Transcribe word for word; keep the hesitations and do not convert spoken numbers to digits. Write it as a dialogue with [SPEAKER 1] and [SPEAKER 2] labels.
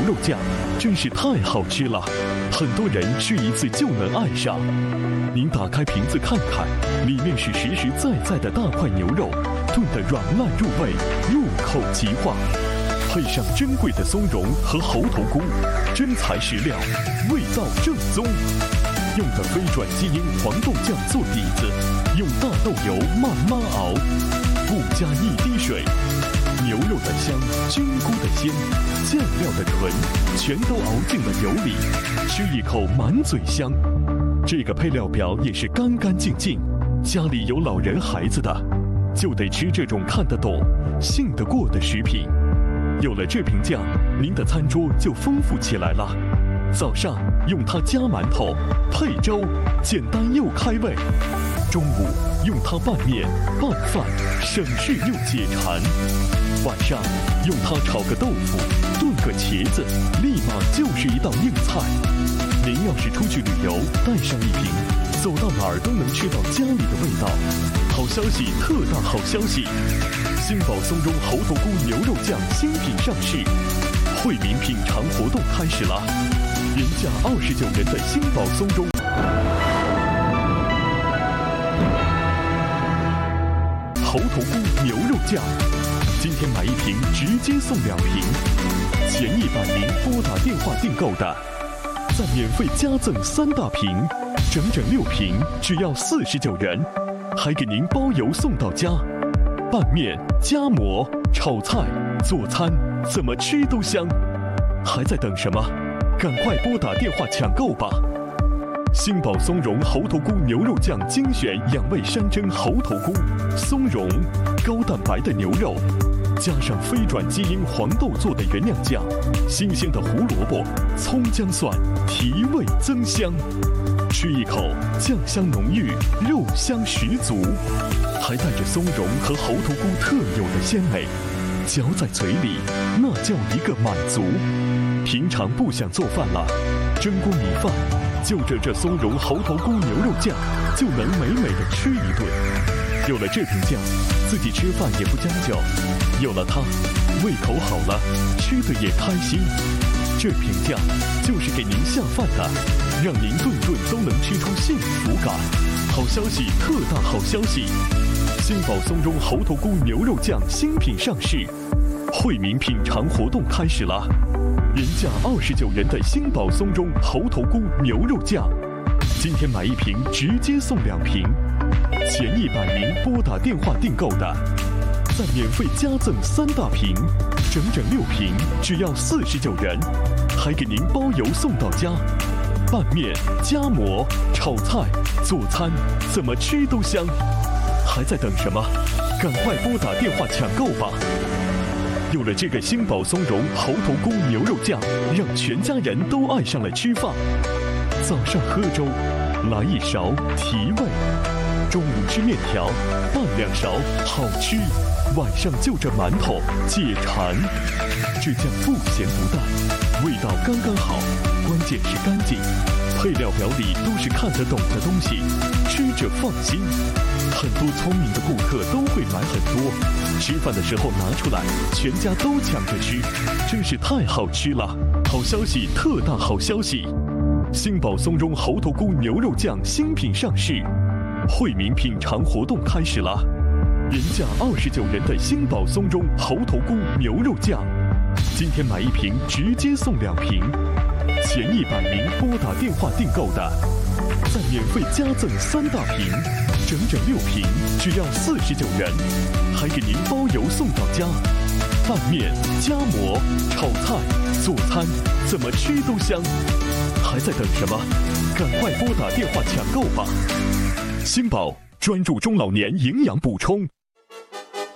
[SPEAKER 1] 肉酱真是太好吃了，很多人吃一次就能爱上。您打开瓶子看看，里面是实实在在的大块牛肉，炖得软烂入味，入口即化，配上珍贵的松茸和猴头菇，真材实料，味道正宗。用的非转基因黄豆酱做底子，用大豆油慢慢熬，不加一滴水。牛肉的香，菌菇的鲜，酱料的纯，全都熬进了油里，吃一口满嘴香。这个配料表也是干干净净，家里有老人孩子的，就得吃这种看得懂、信得过的食品。有了这瓶酱，您的餐桌就丰富起来了。早上用它夹馒头、配粥，简单又开胃；中午用它拌面、拌饭，省事又解馋；晚上用它炒个豆腐、炖个茄子，立马就是一道硬菜。您要是出去旅游，带上一瓶，走到哪儿都能吃到家里的味道。好消息，特大好消息！新宝松茸猴头菇牛肉酱新品上市，惠民品尝活动开始了。原价二十九元的新宝松茸猴头菇牛肉酱，今天买一瓶直接送两瓶，前一百名拨打电话订购的，再免费加赠三大瓶，整整六瓶，只要四十九元，还给您包邮送到家。拌面、夹馍、炒菜、做餐，怎么吃都香。还在等什么？赶快拨打电话抢购吧！新宝松茸猴头菇牛肉酱精选养味山珍猴头菇、松茸，高蛋白的牛肉，加上非转基因黄豆做的原谅酱，新鲜的胡萝卜、葱姜蒜，提味增香。吃一口，酱香浓郁，肉香十足，还带着松茸和猴头菇特有的鲜美，嚼在嘴里，那叫一个满足。平常不想做饭了，蒸锅米饭，就着这松茸猴头菇牛肉酱，就能美美的吃一顿。有了这瓶酱，自己吃饭也不将就，有了它，胃口好了，吃的也开心。这瓶酱就是给您下饭的，让您顿顿都能吃出幸福感。好消息，特大好消息！新宝松茸猴头菇牛肉酱新品上市，惠民品尝活动开始了。原价二十九元的新宝松茸猴头菇牛肉酱，今天买一瓶直接送两瓶，前一百名拨打电话订购的，再免费加赠三大瓶，整整六瓶，只要四十九元，还给您包邮送到家。拌面、夹馍、炒菜、做餐，怎么吃都香。还在等什么？赶快拨打电话抢购吧！有了这个新宝松茸猴头菇牛肉酱，让全家人都爱上了吃饭。早上喝粥，来一勺提味；中午吃面条，拌两勺好吃；晚上就着馒头解馋。这酱不咸不淡，味道刚刚好，关键是干净。配料表里都是看得懂的东西，吃着放心。很多聪明的顾客都会买很多，吃饭的时候拿出来，全家都抢着吃，真是太好吃了！好消息，特大好消息！新宝松茸猴头菇牛肉酱新品上市，惠民品尝活动开始了。原价二十九元的新宝松茸猴头菇牛肉酱，今天买一瓶直接送两瓶，前一百名拨打电话订购的，再免费加赠三大瓶，整整六瓶，只要四十九元，还给您包邮送到家。拌面、夹馍、炒菜、做餐，怎么吃都香。还在等什么？赶快拨打电话抢购吧！新宝专注中老年营养补充。